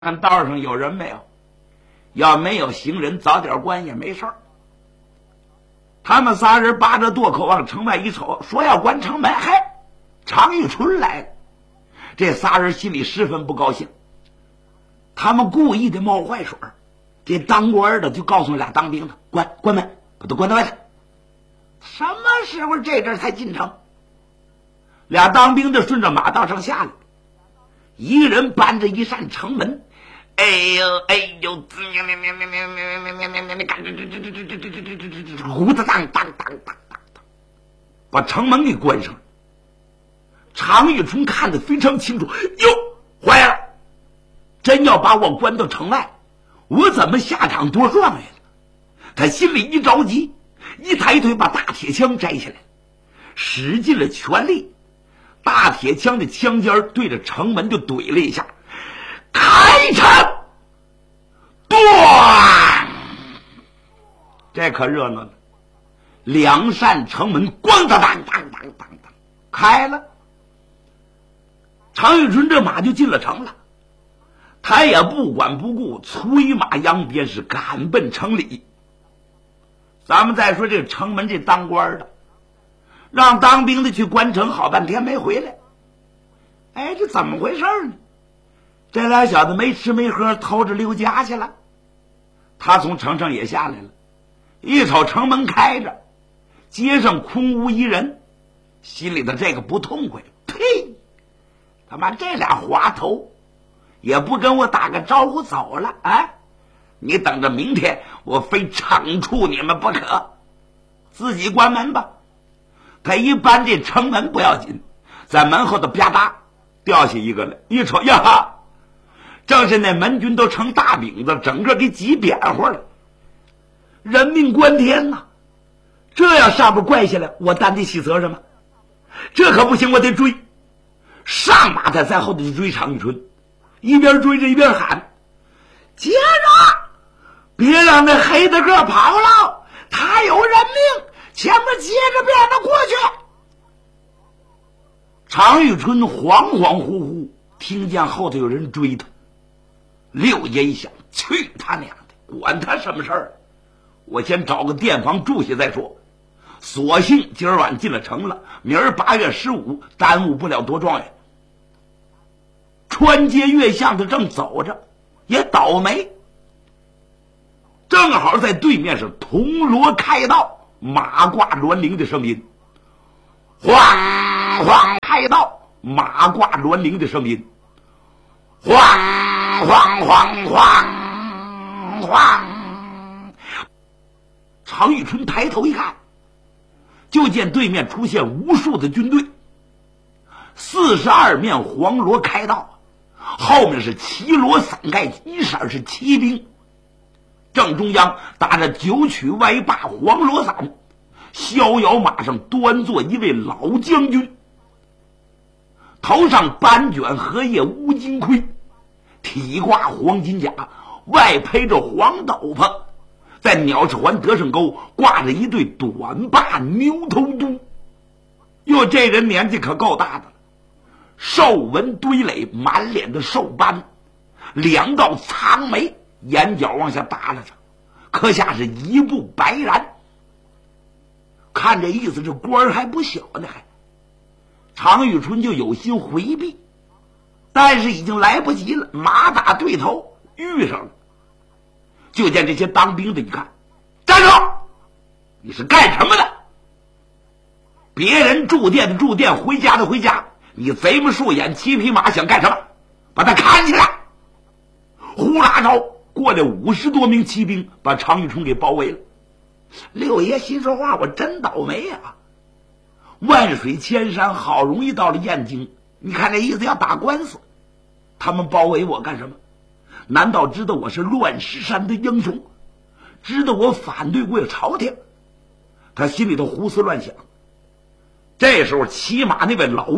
看道上有人没有，要没有行人，早点关也没事儿。他们仨人扒着垛口往城外一瞅，说要关城门，嗨，常遇春来了。这仨人心里十分不高兴，他们故意的冒坏水。这当官的就告诉俩当兵的，关门，把他关到外头。什么时候这阵才进城？俩当兵的顺着马道上下来，一个人搬着一扇城门，哎呦，胡子当，把城门给关上了。常遇春看得非常清楚，哟，坏了！真要把我关到城外，我怎么下场多状元了？他心里一着急，一抬腿把大铁枪摘下来，使尽了全力，大铁枪的枪尖对着城门就怼了一下，开城！咣！这可热闹了，两扇城门咣当当当当当当开了。常遇春这马就进了城了，他也不管不顾，催马扬鞭是赶奔城里。咱们再说这城门这当官的，让当兵的去关城，好半天没回来。哎，这怎么回事呢？这俩小子没吃没喝，偷着溜家去了。他从城上也下来了，一瞅城门开着，街上空无一人，心里的这个不痛快。呸！他妈这俩滑头也不跟我打个招呼走了啊！你等着明天我非惩处你们不可。自己关门吧。他一搬这城门不要紧，在门后的啪嗒掉下一个来，一瞅呀，正是那门军都成大饼子，整个给挤扁乎了。人命关天呐，这要上边怪下来，我担得起责任吗？这可不行，我得追。上马他在后头就追常遇春，一边追着一边喊，接着别让那黑的个跑了，他有人命，前面接着别让他过去。常遇春恍恍惚惚听见后头有人追他，六爷一想，去他娘的，管他什么事儿，我先找个店房住下再说。索性今儿晚进了城了，明儿8月15耽误不了多状元。穿街越巷的正走着，也倒霉，正好在对面是铜锣开道，马挂銮铃的声音，晃晃开道，马挂銮铃的声音，晃晃晃晃晃。常遇春抬头一看，就见对面出现无数的军队，42面黄锣开道，后面是旗罗伞盖，一色是骑兵，正中央打着9曲歪把黄罗伞，逍遥马上端坐一位老将军，头上斑卷荷叶乌金盔，体挂黄金甲，外披着黄斗篷，在鸟翅环得胜钩挂着一对短把牛头箍。哟，这人年纪可够大的了，皱纹堆垒，满脸的瘦斑，两道苍眉，眼角往下耷拉着，刻下是一步白髯。看这意思，这官儿还不小呢，还。常遇春就有心回避，但是已经来不及了，马打对头遇上了。就见这些当兵的一看，站住！你是干什么的？别人住店的住店，回家的回家，你贼眉竖眼骑匹马想干什么？把他砍起来！呼啦着过来50多名骑兵，把常遇春给包围了。六爷心说话，我真倒霉啊！万水千山，好容易到了燕京，你看这意思要打官司，他们包围我干什么？难道知道我是乱石山的英雄，知道我反对过朝廷？他心里头胡思乱想。这时候骑马那位老